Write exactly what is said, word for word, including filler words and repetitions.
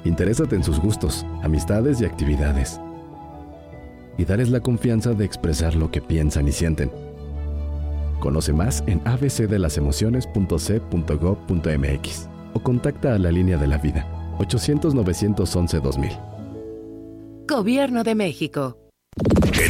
Interésate en sus gustos, amistades y actividades. Y dales la confianza de expresar lo que piensan y sienten. Conoce más en a b c de las emociones punto c e punto gob punto m x o contacta a la línea de la vida ochocientos, novecientos once, dos mil. Gobierno de México.